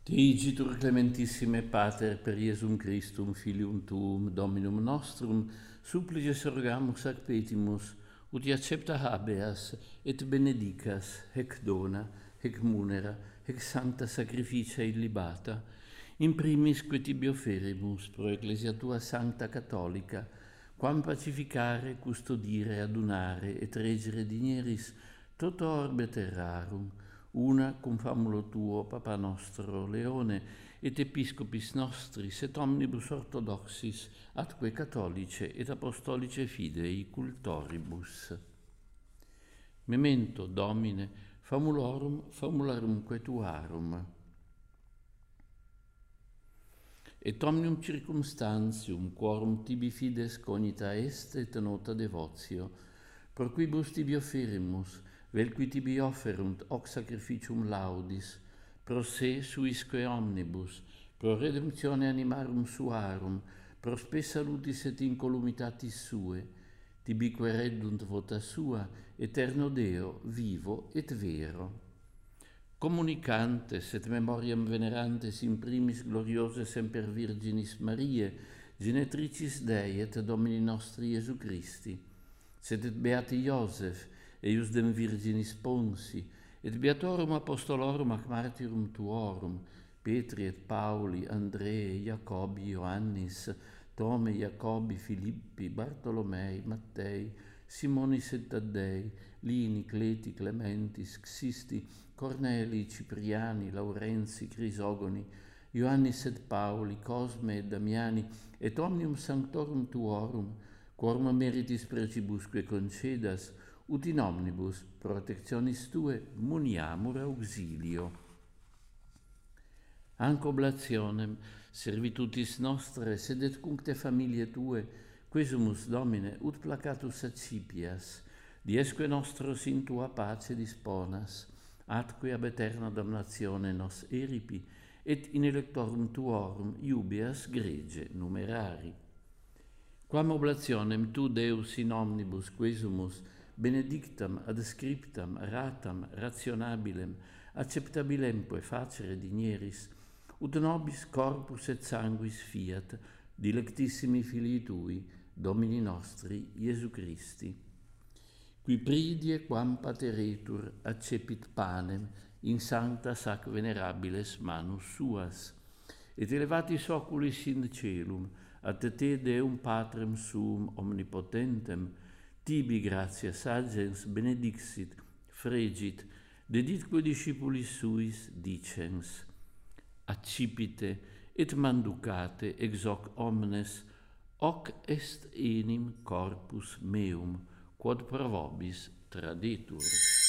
Deigitur clementissime Pater per Iesum Christum filium tuum Dominum nostrum, supplices rogamus ac petimus, ut accepta habeas et benedicas hec dona, hec munera, hec sancta sacrificia illibata, in primis que tibi offerimus pro Ecclesia tua sancta catholica, quam pacificare, custodire, adunare et regere digneris toto orbe terrarum, una cum famulo tuo, Papa nostro, Leone, et Episcopis nostris, et omnibus orthodoxis, atque catholice et apostolice fidei cultoribus. Memento, Domine, famulorum, famularumque tuarum. Et omnium circumstantium, quorum tibi fides cognita est, et nota devotio, pro quibus tibi offerimus, vel qui tibi offerunt hoc sacrificium laudis, pro se suisque omnibus, pro redemptione animarum suarum, pro spes salutis et incolumitatis sue, tibi queredunt vota sua, eterno Deo, vivo et vero. Communicantes et memoriam venerantes in primis gloriose semper Virginis Mariae, genetricis Dei et Domini nostri Iesu Christi, sed et beati Iosef, eius dem Virginis Ponsi, et beatorum apostolorum ac martyrum tuorum, Petri et Pauli, Andrei, Jacobi, Ioannis, Tome, Jacobi, Filippi, Bartolomei, Mattei, Simonis et Taddei, Lini, Cleti, Clementis, Xisti, Corneli, Cipriani, Laurenzi, Crisogoni, Ioannis et Pauli, Cosme et Damiani, et omnium sanctorum tuorum, quorum meritis precibusque concedas, ut in omnibus protectionis tue muniamur auxilio. Anc oblationem, servitutis nostre, sed et cuncte familiae tue, quesumus, Domine, ut placatus accipias, diesque nostros in tua pace disponas, atque ab eterna damnatione nos eripi, et in electorum tuorum iubeas grege numerari. Quam oblationem tu, Deus, in omnibus quesumus, benedictam, adscriptam, ratam, rationabilem, acceptabilemque facere digneris, ut nobis corpus et sanguis fiat, dilectissimi filii tui, Domini nostri, Iesu Christi, qui pridie quam pateretur accepit panem in sanctas ac venerabiles manus suas, et elevatis oculis in celum, ad te Deum Patrem suum omnipotentem, tibi gratias agens benedixit, fregit, deditque discipulis suis dicens, accipite et manducate ex hoc omnes, hoc est enim corpus meum, quod pro vobis tradetur.